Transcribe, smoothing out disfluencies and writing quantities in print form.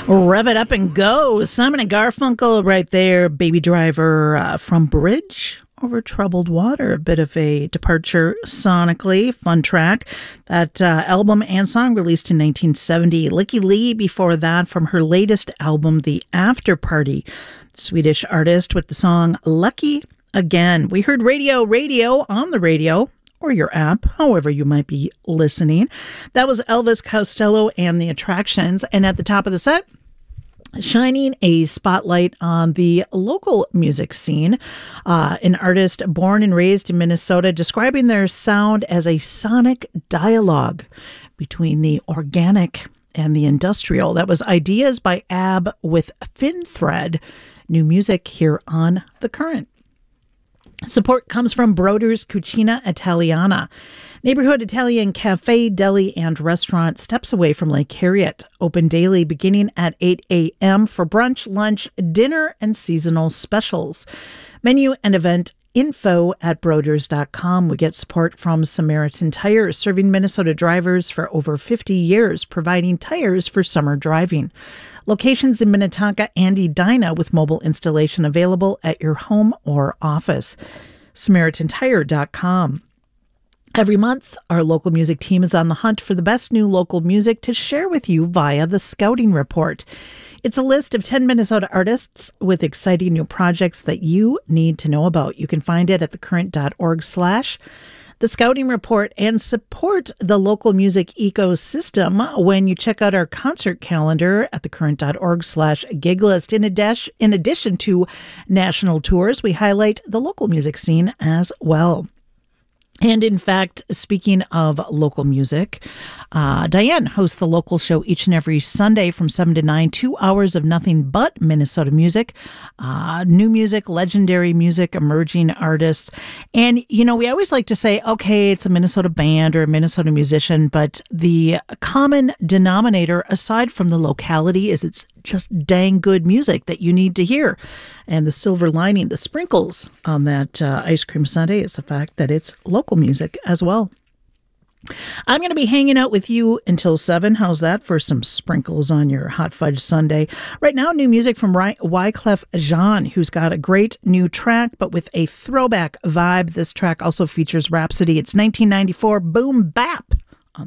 Rev it up and go. Simon and Garfunkel right there. Baby Driver from Bridge Over Troubled Water. A bit of a departure sonically. Fun track. That album and song released in 1970. Lykke Li before that from her latest album, The After Party. Swedish artist with the song Lucky Again. We heard Radio on the radio, or your app, however you might be listening. That was Elvis Costello and the Attractions. And at the top of the set, shining a spotlight on the local music scene, an artist born and raised in Minnesota, describing their sound as a sonic dialogue between the organic and the industrial. That was Ideas by Ab with Fin Thread. New music here on The Current. Support comes from Broder's Cucina Italiana, neighborhood Italian cafe, deli, and restaurant steps away from Lake Harriet. Open daily beginning at 8 a.m. for brunch, lunch, dinner, and seasonal specials. Menu and event info at broders.com. We get support from Samaritan Tires, serving Minnesota drivers for over 50 years, providing tires for summer driving. Locations in Minnetonka and Edina with mobile installation available at your home or office. SamaritanTire.com. Every month, our local music team is on the hunt for the best new local music to share with you via the Scouting Report. It's a list of 10 Minnesota artists with exciting new projects that you need to know about. You can find it at thecurrent.org/The Scouting Report, and support the local music ecosystem when you check out our concert calendar at thecurrent.org/giglist. In addition to national tours, we highlight the local music scene as well. And in fact, speaking of local music, Diane hosts the local show each and every Sunday from 7 to 9, 2 hours of nothing but Minnesota music, new music, legendary music, emerging artists. And, you know, we always like to say, okay, it's a Minnesota band or a Minnesota musician, but the common denominator, aside from the locality, is it's just dang good music that you need to hear. And the silver lining, the sprinkles on that ice cream sundae is the fact that it's local music as well. I'm going to be hanging out with you until 7. How's that for some sprinkles on your hot fudge sundae? Right now, new music from Wyclef Jean, who's got a great new track, but with a throwback vibe. This track also features Rhapsody. It's 1994 Boom Bap.